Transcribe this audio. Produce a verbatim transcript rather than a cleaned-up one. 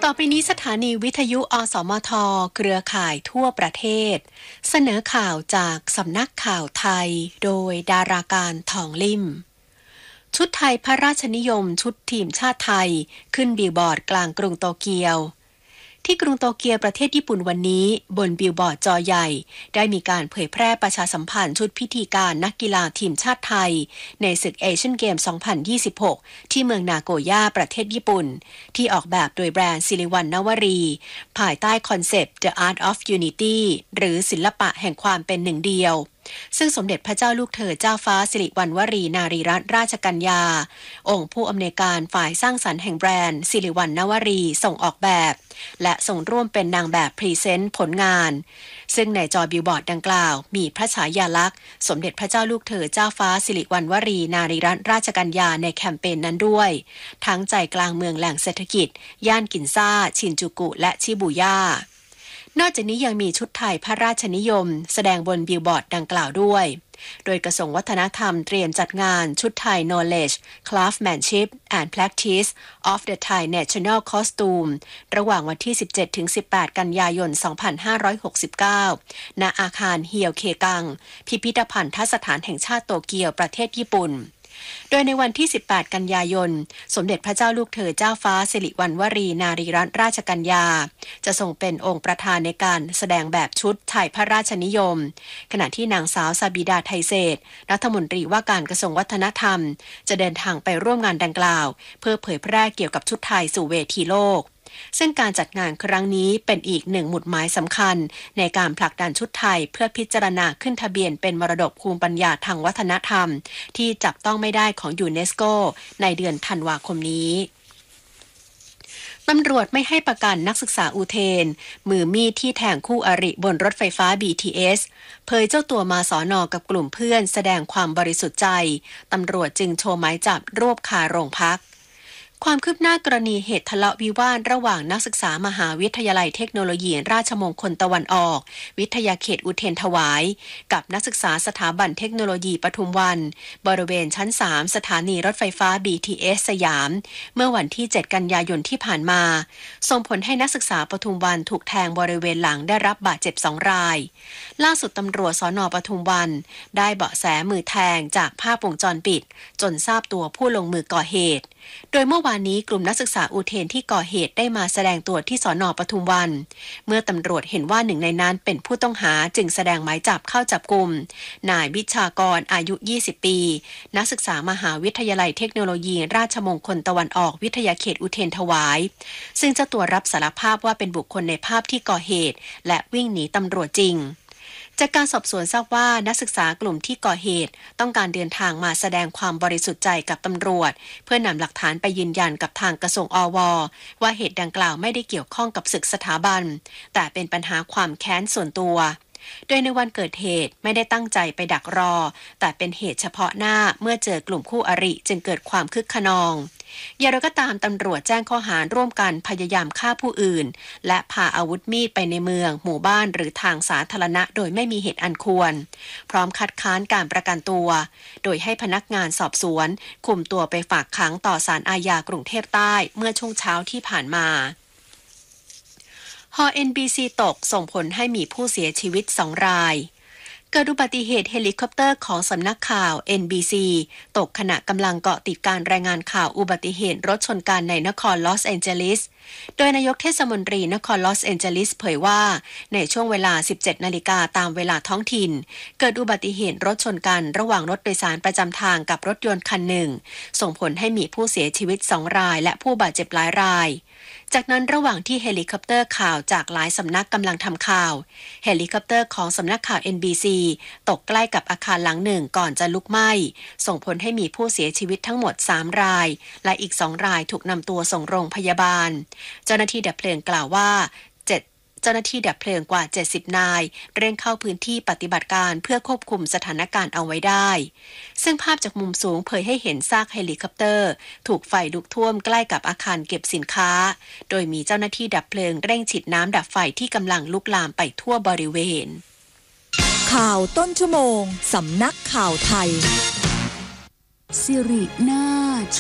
ต่อไปนี้สถานีวิทยุอสมทเครือข่ายทั่วประเทศเสนอข่าวจากสำนักข่าวไทยโดยดาราการทองลิ่มชุดไทยพระราชนิยมชุดทีมชาติไทยขึ้นบิลบอร์ดกลางกรุงโตเกียวที่กรุงโตเกียวประเทศญี่ปุ่นวันนี้บนบิลบอร์ดจอใหญ่ได้มีการเผยแพร่ประชาสัมพันธ์ชุดพิธีการนักกีฬาทีมชาติไทยในศึกเอเชียนเกม สองพันยี่สิบหก ที่เมืองนาโกย่าประเทศญี่ปุ่นที่ออกแบบโดยแบรนด์สิริวัลย์นวรีภายใต้คอนเซปต์ The Art of Unity หรือศิลปะแห่งความเป็นหนึ่งเดียวซึ่งสมเด็จพระเจ้าลูกเธอเจ้าฟ้าสิริวัณวรีนารีรัตนราชกัญญาองค์ผู้อำนวยการฝ่ายสร้างสรรค์แห่งแบรนด์สิริวัณนวรีส่งออกแบบและส่งร่วมเป็นนางแบบพรีเซนต์ผลงานซึ่งในจอบิลบอร์ดดังกล่าวมีพระฉายาลักษณ์สมเด็จพระเจ้าลูกเธอเจ้าฟ้าสิริวัณวรีนารีรัตนราชกัญญาในแคมเปญนั้นด้วยทั้งใจกลางเมืองแหล่งเศรษฐกิจย่านกินซ่าชินจูกุและชิบูย่านอกจากนี้ยังมีชุดไทยพระราชนิยมแสดงบนบิลบอร์ดดังกล่าวด้วยโดยกระทรวงวัฒนธรรมเตรียมจัดงานชุดไทย Knowledge Craftsmanship and Practice of the Thai National Costume ระหว่างวันที่ สิบเจ็ดถึงสิบแปด กันยายน สองพันห้าร้อยหกสิบเก้า ณ อาคารเฮียวเคกังพิพิธภัณฑสถานแห่งชาติโตเกียวประเทศญี่ปุ่นโดยในวันที่ สิบแปด กันยายนสมเด็จพระเจ้าลูกเธอเจ้าฟ้าสิริวัณวรีนารีรัตนราชกัญญาจะทรงเป็นองค์ประธานในการแสดงแบบชุดไทยพระราชนิยมขณะที่นางสาวซาบิดาไทเศษรัฐมนตรีว่าการกระทรวงวัฒนธรรมจะเดินทางไปร่วมงานดังกล่าวเพื่อเผยแพร่เกี่ยวกับชุดไทยสู่เวทีโลกซึ่งการจัดงานครั้งนี้เป็นอีกหนึ่งหมุดหมายสำคัญในการผลักดันชุดไทยเพื่อพิจารณาขึ้นทะเบียนเป็นมรดกภูมิปัญญาทางวัฒนธรรมที่จับต้องไม่ได้ของยูเนสโกในเดือนธันวาคมนี้ตำรวจไม่ให้ประกันนักศึกษาอุเทนมือมีดที่แทงคู่อริบนรถไฟฟ้า บี ที เอส เผยเจ้าตัวมาสอนอกับกลุ่มเพื่อนแสดงความบริสุทธิ์ใจตำรวจจึงโชว์หมายจับรวบคาโรงพักความคืบหน้ากรณีเหตุทะเลาะวิวาทระหว่างนักศึกษามหาวิทยาลัยเทคโนโลยีราชมงคลตะวันออกวิทยาเขตอุเทรนถวายกับนักศึกษาสถาบันเทคโนโลยีปทุมวันบริเวณชั้นสามสถานีรถไฟฟ้า บี ที เอส สยามเมื่อวันที่เจ็ดกันยายนที่ผ่านมาส่งผลให้นักศึกษาปทุมวันถูกแทงบริเวณหลังได้รับบาดเจ็บสองรายล่าสุดตำรวจสน.ปทุมวันได้เบาะแสมือแทงจากภาพวงจรปิดจนทราบตัวผู้ลงมือก่อเหตุโดยเมื่อวานนี้กลุ่มนักศึกษาอุเทนที่ก่อเหตุได้มาแสดงตัวที่สน.ปทุมวันเมื่อตำรวจเห็นว่าหนึ่งในนั้นเป็นผู้ต้องหาจึงแสดงหมายจับเข้าจับกุมนายวิชากรอายุยี่สิบปีนักศึกษามหาวิทยาลัยเทคโนโลยีราชมงคลตะวันออกวิทยาเขตอุเทนถวายซึ่งเจ้าตัวรับสารภาพว่าเป็นบุคคลในภาพที่ก่อเหตุและวิ่งหนีตำรวจจริงจากการสอบสวนทราบว่านักศึกษากลุ่มที่ก่อเหตุต้องการเดินทางมาแสดงความบริสุทธิ์ใจกับตำรวจเพื่อนำหลักฐานไปยืนยันกับทางกระทรวงอว.ว่าเหตุดังกล่าวไม่ได้เกี่ยวข้องกับศึกสถาบันแต่เป็นปัญหาความแค้นส่วนตัวโดยในวันเกิดเหตุไม่ได้ตั้งใจไปดักรอแต่เป็นเหตุเฉพาะหน้าเมื่อเจอกลุ่มคู่อริจึงเกิดความคึกขนองอย่างไรก็ตามตำรวจแจ้งข้อหาร่วมกันพยายามฆ่าผู้อื่นและพาอาวุธมีดไปในเมืองหมู่บ้านหรือทางสาธารณะโดยไม่มีเหตุอันควรพร้อมคัดค้านการประกันตัวโดยให้พนักงานสอบสวนคุมตัวไปฝากขังต่อศาลอาญากรุงเทพใต้เมื่อช่วงเช้าที่ผ่านมาฮอ เอ็น บี ซี ตกส่งผลให้มีผู้เสียชีวิตสองรายเกิดอุบัติเหตุเฮลิคอปเตอร์ของสำนักข่าว เอ็น บี ซี ตกขณะกำลังเกาะติดการรายงานข่าวอุบัติเหตุรถชนกันในนครลอสแอนเจลิสโดยนายกเทศมนตรีนครลอสแอนเจลิสเผยว่าในช่วงเวลา สิบเจ็ดนาฬิกาตามเวลาท้องถิ่นเกิดอุบัติเหตุรถชนกันระหว่างรถโดยสารประจำทางกับรถยนต์คันหนึ่งส่งผลให้มีผู้เสียชีวิตสองรายและผู้บาดเจ็บหลายรายจากนั้นระหว่างที่เฮลิคอปเตอร์ข่าวจากหลายสำนักกำลังทำข่าวเฮลิคอปเตอร์ของสำนักข่าว เอ็น บี ซี ตกใกล้กับอาคารหลังหนึ่งก่อนจะลุกไหม้ส่งผลให้มีผู้เสียชีวิตทั้งหมดสามรายและอีกสองรายถูกนำตัวส่งโรงพยาบาลเจ้าหน้าที่ดับเพลิงกล่าวว่าเจ้าหน้าที่ดับเพลิงกว่าเจ็ดสิบนายเร่งเข้าพื้นที่ปฏิบัติการเพื่อควบคุมสถานการณ์เอาไว้ได้ซึ่งภาพจากมุมสูงเผยให้เห็นซากเฮลิคอปเตอร์ถูกไฟลุกท่วมใกล้กับอาคารเก็บสินค้าโดยมีเจ้าหน้าที่ดับเพลิงเร่งฉีดน้ำดับไฟที่กำลังลุกลามไปทั่วบริเวณข่าวต้นชั่วโมงสำนักข่าวไทยสิรินาถ